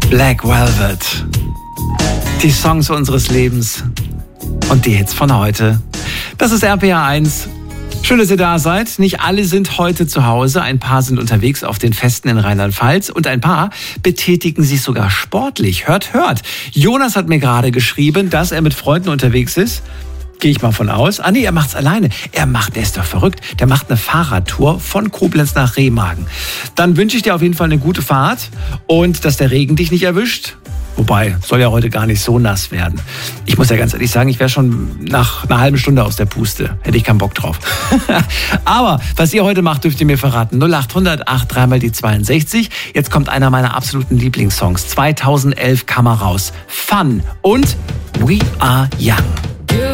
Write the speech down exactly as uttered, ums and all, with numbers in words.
Black Velvet. Die Songs unseres Lebens und die Hits von heute. Das ist R P R eins. Schön, dass ihr da seid. Nicht alle sind heute zu Hause. Ein paar sind unterwegs auf den Festen in Rheinland-Pfalz und ein paar betätigen sich sogar sportlich. Hört, hört. Jonas hat mir gerade geschrieben, dass er mit Freunden unterwegs ist. Gehe ich mal von aus. Ah nee, er macht's alleine. Er macht, der ist doch verrückt. Der macht eine Fahrradtour von Koblenz nach Remagen. Dann wünsche ich dir auf jeden Fall eine gute Fahrt und dass der Regen dich nicht erwischt. Wobei, soll ja heute gar nicht so nass werden. Ich muss ja ganz ehrlich sagen, ich wäre schon nach einer halben Stunde aus der Puste. Hätte ich keinen Bock drauf. Aber was ihr heute macht, dürft ihr mir verraten. null acht hundert acht drei mal die zweiundsechzig. Jetzt kommt einer meiner absoluten Lieblingssongs. zweitausendelf kam er raus. Fun und We Are Young.